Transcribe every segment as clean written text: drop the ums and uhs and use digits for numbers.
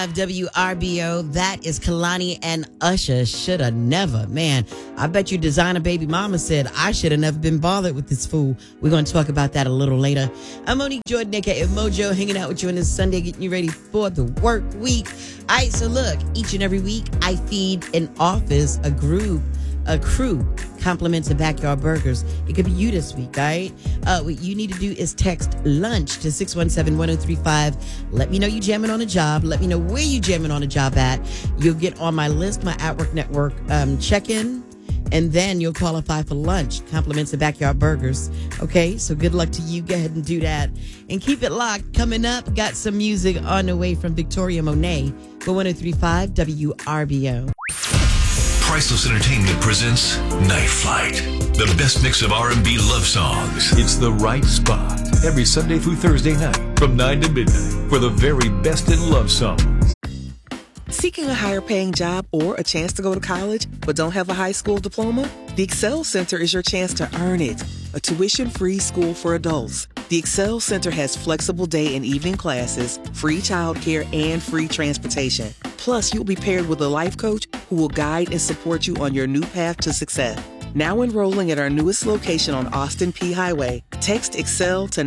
WRBO. That is Kalani and Usher. Shoulda never. Man, I bet you designer baby mama said, I should have never been bothered with this fool. We're going to talk about that a little later. I'm Monique Jordan, aka Mojo, hanging out with you on this Sunday, getting you ready for the work week. All right, so look, each and every week, I feed an office, a crew compliments of Backyard Burgers. It could be you this week, all right? What you need to do is text LUNCH to 617-1035. Let me know you jamming on a job. Let me know where you jamming on a job at. You'll get on my list, my At-Work Network check-in, and then you'll qualify for lunch. Compliments of Backyard Burgers. Okay, so good luck to you. Go ahead and do that. And keep it locked. Coming up, got some music on the way from Victoria Monet for 1035 WRBO. Priceless Entertainment presents Night Flight, the best mix of R&B love songs. It's the right spot every Sunday through Thursday night from 9 to midnight for the very best in love songs. Seeking a higher paying job or a chance to go to college but don't have a high school diploma? The Excel Center is your chance to earn it. A tuition-free school for adults. The Excel Center has flexible day and evening classes, free childcare, and free transportation. Plus, you'll be paired with a life coach who will guide and support you on your new path to success. Now enrolling at our newest location on Austin P Highway. Text Excel to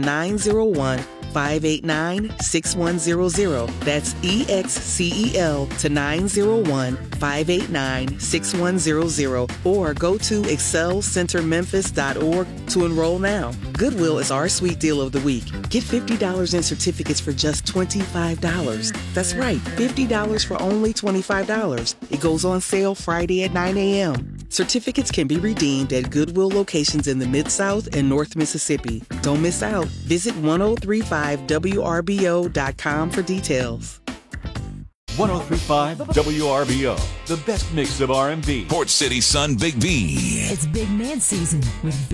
901-589-6100. That's EXCEL to 901-589-6100. Or go to excelcentermemphis.org to enroll now. Goodwill is our sweet deal of the week. Get $50 in certificates for just $25. That's right, $50 for only $25. It goes on sale Friday at 9 a.m. Certificates can be redeemed at Goodwill locations in the Mid-South and North Mississippi. Don't miss out. Visit 1035WRBO.com for details. 1035 WRBO, the best mix of R&B. Port City Sun Big B. It's Big Man season with Big